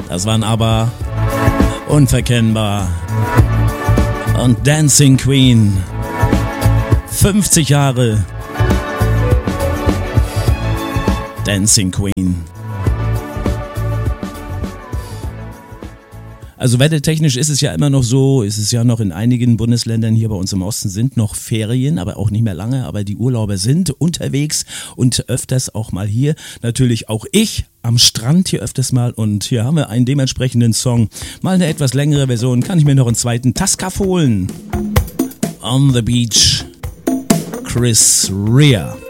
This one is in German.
Das waren aber unverkennbar. Und Dancing Queen. 50 Jahre. Dancing Queen. Also wettertechnisch ist es ja immer noch so, ist es ja noch in einigen Bundesländern hier bei uns im Osten sind noch Ferien, aber auch nicht mehr lange, aber die Urlauber sind unterwegs und öfters auch mal hier. Natürlich auch ich am Strand hier öfters mal und hier haben wir einen dementsprechenden Song. Mal eine etwas längere Version, kann ich mir noch einen zweiten Taskaf holen. On the Beach, Chris Rea.